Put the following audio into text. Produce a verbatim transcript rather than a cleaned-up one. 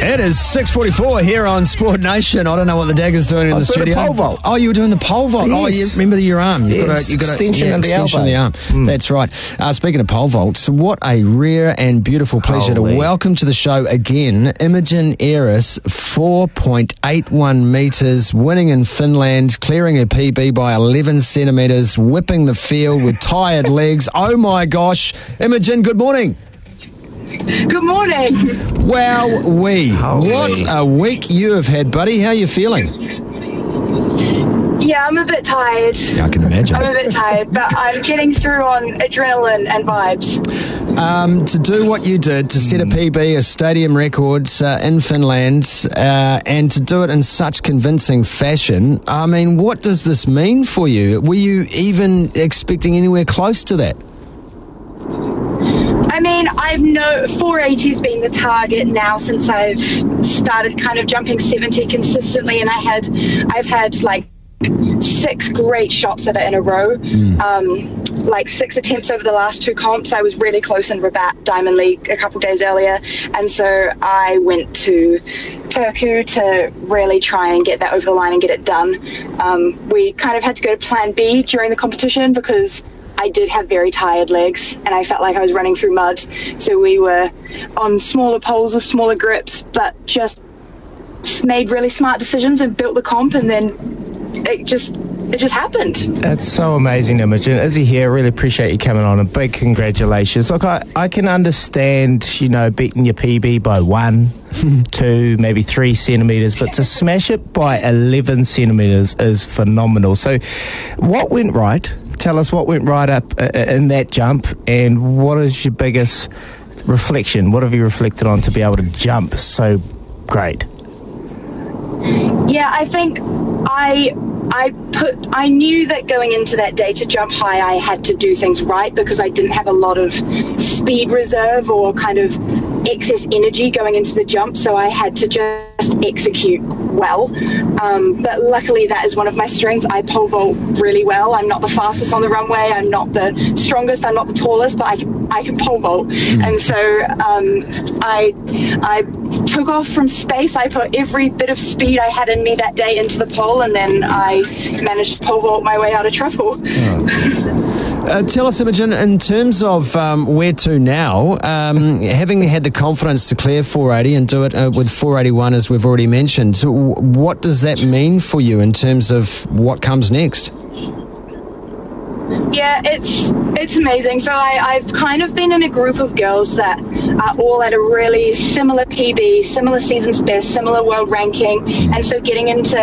It is six forty-four here on Sport Nation. I don't know what the Dagger's doing in I the studio. pole vault. Oh, you were doing the pole vault. Yes. Oh, you remember your arm. You've Yes. got a, you've got Extension a, yeah, of the extension of the elbow. arm. Mm. That's right. Uh, speaking of pole vaults, what a rare and beautiful pleasure Holy. to welcome to the show again Imogen Eris, four point eight one metres, winning in Finland, clearing her P B by eleven centimetres, whipping the field with tired legs. Oh my gosh. Imogen, good morning. Good morning. Wow, we. Holy. What a week you have had, buddy. How are you feeling? Yeah, I'm a bit tired. Yeah, I can imagine. I'm a bit tired, but I'm getting through on adrenaline and vibes. Um, to do what you did, to set a P B, a stadium records uh, in Finland, uh, and to do it in such convincing fashion, I mean, what does this mean for you? Were you even expecting anywhere close to that? I mean, I've no four eighty's been the target now since I've started kind of jumping seventy consistently, and I had, I've had like six great shots at it in a row. Mm. Um, like six attempts over the last two comps. I was really close in Rabat Diamond League a couple days earlier, and so I went to Turku to really try and get that over the line and get it done. Um, we kind of had to go to plan B during the competition because I did have very tired legs and I felt like I was running through mud. So we were on smaller poles with smaller grips, but just made really smart decisions and built the comp, and then it just it just happened. That's so amazing, Imogen. Izzy here, really appreciate you coming on, and big congratulations. Look, I, I can understand, you know, beating your P B by one, two, maybe three centimetres, but to smash it by eleven centimetres is phenomenal. So what went right? Tell us what went right up uh, in that jump, and what is your biggest reflection? What have you reflected on to be able to jump so great? Yeah, I think I I put I knew that going into that day to jump high I had to do things right because I didn't have a lot of speed reserve or kind of excess energy going into the jump, so I had to just execute well. Um, but luckily that is one of my strengths. I pole vault really well. I'm not the fastest on the runway, I'm not the strongest, I'm not the tallest, but I can I can pole vault. Mm. And so um, I I took off from space. I put every bit of speed I had in me that day into the pole, and then I managed to pole vault my way out of trouble. Oh. uh, tell us, Imogen, in terms of um, where to now, um, having had the confidence to clear four eighty and do it uh, with four eighty-one, as we've already mentioned, so w- what does that mean for you in terms of what comes next? Yeah, it's it's amazing. So I, I've kind of been in a group of girls that are all at a really similar P B, similar season's best, similar world ranking, and so getting into